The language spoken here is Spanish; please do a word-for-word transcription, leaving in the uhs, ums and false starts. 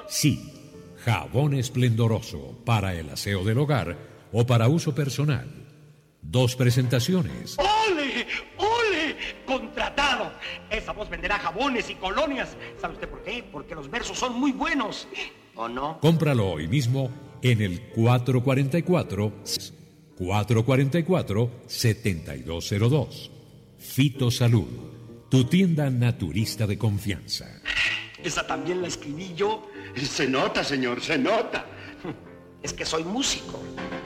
Sí, jabón esplendoroso para el aseo del hogar o para uso personal. Dos presentaciones. ¡Ole! ¡Ole! ¡Contratado! Esa voz venderá jabones y colonias. ¿Sabe usted por qué? Porque los versos son muy buenos. ¿O no? Cómpralo hoy mismo en el cuatro cuatro cuatro, cuatro cuatro cuatro, siete dos cero dos. Fitosalud, tu tienda naturista de confianza. Esa también la escribí yo. Se nota, señor, se nota. Es que soy músico.